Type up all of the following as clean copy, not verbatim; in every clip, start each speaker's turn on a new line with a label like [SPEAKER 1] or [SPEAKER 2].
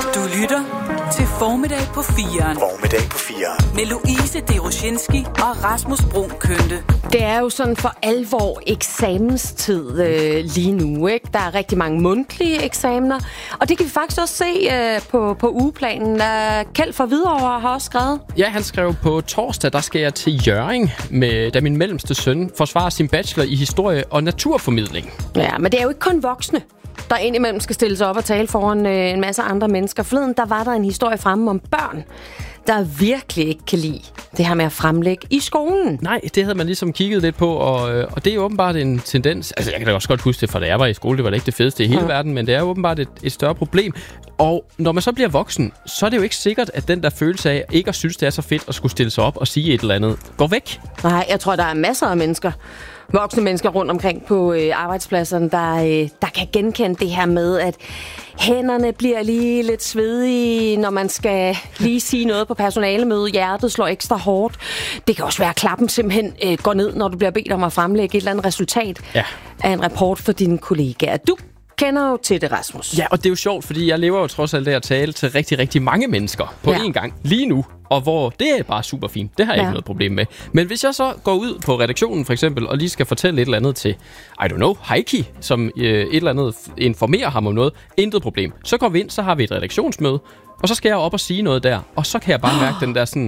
[SPEAKER 1] Du lytter til Formiddag på 4'eren.
[SPEAKER 2] Formiddag på 4'eren.
[SPEAKER 1] Med Louise Deroshinski og Rasmus Bruun Kønte.
[SPEAKER 3] Det er jo sådan for alvor eksamenstid lige nu, ikke? Der er rigtig mange mundtlige eksamener, og det kan vi faktisk også se på ugeplanen. Kjeld fra Hvidovre har også skrevet.
[SPEAKER 4] Ja, han skrev på torsdag, der skal jeg til Hjørring, da min mellemste søn forsvarer sin bachelor i historie og naturformidling.
[SPEAKER 3] Ja, men det er jo ikke kun voksne, der indimellem skal stille sig op og tale foran en masse andre mennesker. Forleden, der var der en historie fremme om børn, der virkelig ikke kan lide det her med at fremlægge i skolen.
[SPEAKER 4] Nej, det havde man ligesom kigget lidt på, og det er åbenbart en tendens. Altså, jeg kan da også godt huske det, fra da jeg var i skole. Det var da ikke det fedeste i hele verden, men det er åbenbart et større problem. Og når man så bliver voksen, så er det jo ikke sikkert, at den der følelse af ikke at synes, det er så fedt at skulle stille sig op og sige et eller andet, går væk.
[SPEAKER 3] Nej, jeg tror, der er masser af mennesker, voksne mennesker rundt omkring på arbejdspladserne, der kan genkende det her med, at hænderne bliver lige lidt svedige, når man skal lige sige noget på personalemøde. Hjertet slår ekstra hårdt. Det kan også være, at klappen simpelthen går ned, når du bliver bedt om at fremlægge et eller andet resultat af en rapport for dine kollegaer. Du kender jo til det, Rasmus.
[SPEAKER 4] Ja, og det er jo sjovt, fordi jeg lever jo trods alt der at tale til rigtig, rigtig mange mennesker på én gang lige nu. Og hvor det er bare super fint. Det har jeg ikke noget problem med. Men hvis jeg så går ud på redaktionen for eksempel, og lige skal fortælle et eller andet til, I don't know, Heikki, som et eller andet informerer ham om noget, intet problem. Så går vi ind, så har vi et redaktionsmøde, og så skal jeg op og sige noget der. Og så kan jeg bare mærke den der sådan...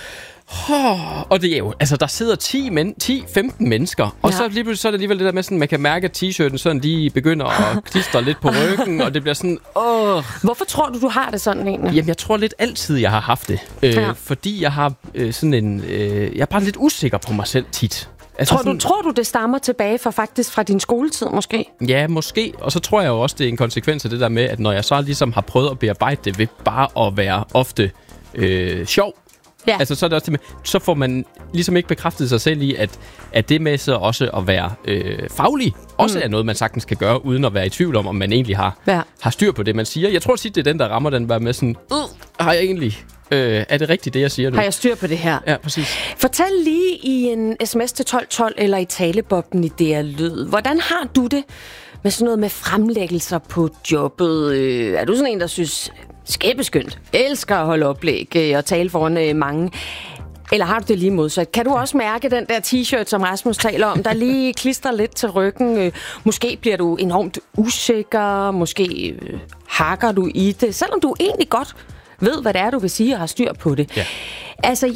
[SPEAKER 4] og det er jo, altså der sidder 10-15 mennesker, og så lige pludselig så er det alligevel det der med sådan, man kan mærke, at t-shirten sådan lige begynder at klistre lidt på ryggen, og det bliver sådan,
[SPEAKER 3] Hvorfor tror du har det sådan egentlig?
[SPEAKER 4] Jamen, jeg tror lidt altid, jeg har haft det. Fordi jeg har jeg er bare lidt usikker på mig selv tit. Altså
[SPEAKER 3] tror du, det stammer tilbage fra din skoletid måske?
[SPEAKER 4] Ja, måske. Og så tror jeg jo også, det er en konsekvens af det der med, at når jeg så ligesom har prøvet at bearbejde det ved bare at være ofte sjov, altså så er det også det med, så får man ligesom ikke bekræftet sig selv i, at det med så også at være faglig, også er noget, man sagtens kan gøre, uden at være i tvivl om man egentlig har styr på det, man siger. Jeg tror tit, det er den, der rammer den bare med sådan, har jeg egentlig... er det rigtigt, det jeg siger nu?
[SPEAKER 3] Har jeg styr på det her?
[SPEAKER 4] Ja, præcis.
[SPEAKER 3] Fortæl lige i en sms til 1212 eller i talebobben i DR Lyd. Hvordan har du det med sådan noget med fremlæggelser på jobbet? Er du sådan en, der synes, skæbeskyndt, elsker at holde oplæg og tale foran mange? Eller har du det lige modsat? Kan du også mærke den der t-shirt, som Rasmus taler om, der lige klister lidt til ryggen? Måske bliver du enormt usikker, måske hakker du i det, selvom du egentlig godt ved, hvad det er, du vil sige, og har styr på det. Ja. Altså,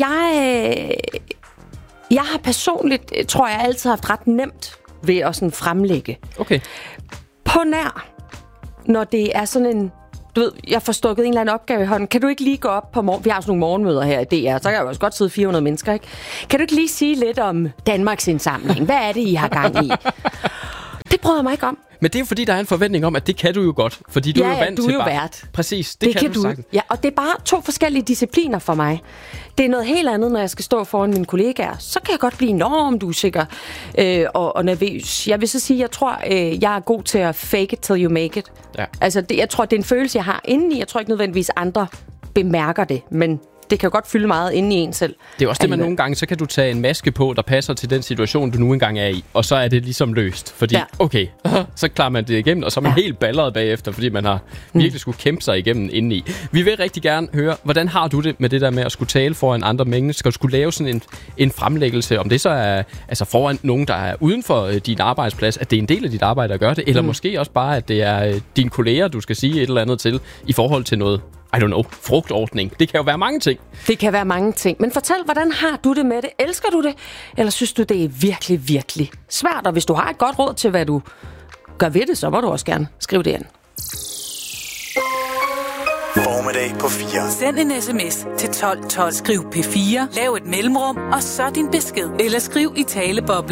[SPEAKER 3] jeg har personligt, tror jeg, altid haft ret nemt ved at sådan fremlægge.
[SPEAKER 4] Okay.
[SPEAKER 3] På nær, når det er sådan en, du ved, jeg får stukket en eller anden opgave i hånden. Kan du ikke lige gå op på morgen? Vi har sådan nogle morgenmøder her i DR, så kan jeg jo også godt sidde 400 mennesker, ikke? Kan du ikke lige sige lidt om Danmarks indsamling? Hvad er det, I har gang i? Det bryder jeg mig ikke om.
[SPEAKER 4] Men det er jo fordi, der er en forventning om, at det kan du jo godt. Fordi du er jo vant
[SPEAKER 3] du
[SPEAKER 4] til
[SPEAKER 3] er jo
[SPEAKER 4] bare...
[SPEAKER 3] vært.
[SPEAKER 4] Præcis, det kan du sagtens.
[SPEAKER 3] Ja, og det er bare 2 forskellige discipliner for mig. Det er noget helt andet, når jeg skal stå foran mine kollegaer. Så kan jeg godt blive enormt usikker og nervøs. Jeg vil så sige, jeg tror, jeg er god til at fake it till you make it. Ja. Altså, jeg tror, det er en følelse, jeg har indeni. Jeg tror ikke nødvendigvis, andre bemærker det, men... Det kan jo godt fylde meget inde i en selv.
[SPEAKER 4] Det er også det, man nogle gange, så kan du tage en maske på, der passer til den situation, du nu engang er i. Og så er det ligesom løst. Fordi, så klarer man det igennem, og så er man helt balleret bagefter, fordi man har virkelig skulle kæmpe sig igennem indeni. Vi vil rigtig gerne høre, hvordan har du det med det der med at skulle tale foran andre mennesker? Skulle lave sådan en fremlæggelse, om det så er altså foran nogen, der er uden for din arbejdsplads, at det er en del af dit arbejde at gøre det, eller måske også bare, at det er dine kolleger, du skal sige et eller andet til, i forhold til noget, I don't know, frugtordning. Det kan jo være mange ting.
[SPEAKER 3] Det kan være mange ting. Men fortæl, hvordan har du det med det? Elsker du det? Eller synes du, det er virkelig, virkelig svært? Og hvis du har et godt råd til, hvad du gør ved det, så må du også gerne skrive det ind.
[SPEAKER 2] Formiddag på 4.
[SPEAKER 1] Send en sms til 1212. Skriv P4, lav et mellemrum, og så din besked. Eller skriv i taleboblen.